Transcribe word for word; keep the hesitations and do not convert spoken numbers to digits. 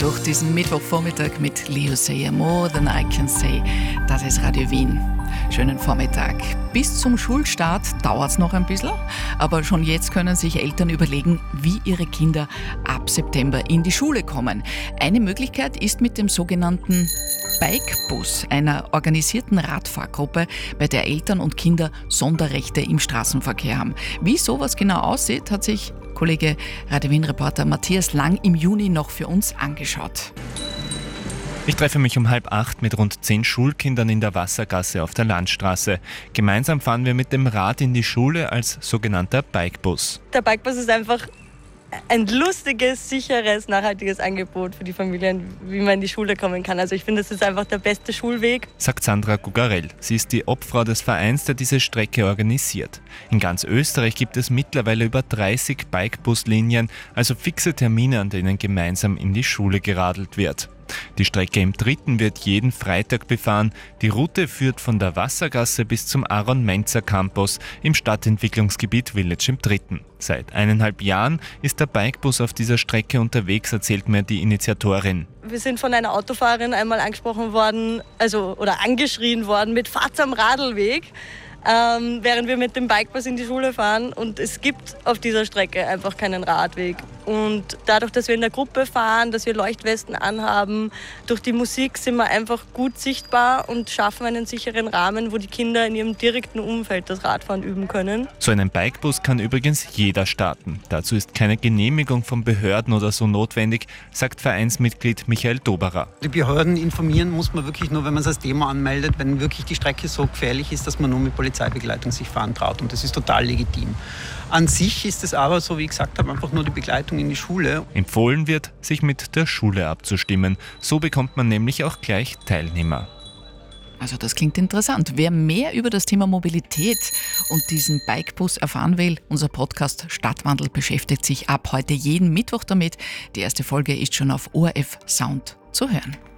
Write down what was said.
durch diesen Mittwochvormittag mit Leo Sayer, More Than I Can Say. Das ist Radio Wien. Schönen Vormittag. Bis zum Schulstart dauert es noch ein bisschen, aber schon jetzt können sich Eltern überlegen, wie ihre Kinder ab September in die Schule kommen. Eine Möglichkeit ist mit dem sogenannten Bikebus, einer organisierten Radfahrgruppe, bei der Eltern und Kinder Sonderrechte im Straßenverkehr haben. Wie sowas genau aussieht, hat sich Kollege Radio Wien-Reporter Matthias Lang im Juni noch für uns angeschaut. Ich treffe mich um halb acht mit rund zehn Schulkindern in der Wassergasse auf der Landstraße. Gemeinsam fahren wir mit dem Rad in die Schule als sogenannter Bikebus. Der Bikebus ist einfach ein lustiges, sicheres, nachhaltiges Angebot für die Familien, wie man in die Schule kommen kann. Also ich finde, das ist einfach der beste Schulweg. Sagt Sandra Gugarell. Sie ist die Obfrau des Vereins, der diese Strecke organisiert. In ganz Österreich gibt es mittlerweile über dreißig Bikebuslinien, also fixe Termine, an denen gemeinsam in die Schule geradelt wird. Die Strecke im Dritten wird jeden Freitag befahren. Die Route führt von der Wassergasse bis zum Aaron-Menzer Campus im Stadtentwicklungsgebiet Village im Dritten. Seit eineinhalb Jahren ist der Bikebus auf dieser Strecke unterwegs, erzählt mir die Initiatorin. Wir sind von einer Autofahrerin einmal angesprochen worden, also oder angeschrien worden mit Fahrt am Radlweg, ähm, während wir mit dem Bikebus in die Schule fahren. Und es gibt auf dieser Strecke einfach keinen Radweg. Und dadurch, dass wir in der Gruppe fahren, dass wir Leuchtwesten anhaben, durch die Musik sind wir einfach gut sichtbar und schaffen einen sicheren Rahmen, wo die Kinder in ihrem direkten Umfeld das Radfahren üben können. So einen Bikebus kann übrigens jeder starten. Dazu ist keine Genehmigung von Behörden oder so notwendig, sagt Vereinsmitglied Michael Doberer. Die Behörden informieren muss man wirklich nur, wenn man es als Thema anmeldet, wenn wirklich die Strecke so gefährlich ist, dass man nur mit Polizeibegleitung sich fahren traut. Und das ist total legitim. An sich ist es aber, so wie ich gesagt habe, einfach nur die Begleitung in die Schule. Empfohlen wird, sich mit der Schule abzustimmen. So bekommt man nämlich auch gleich Teilnehmer. Also das klingt interessant. Wer mehr über das Thema Mobilität und diesen Bikebus erfahren will, unser Podcast Stadtwandel beschäftigt sich ab heute jeden Mittwoch damit. Die erste Folge ist schon auf O R F Sound zu hören.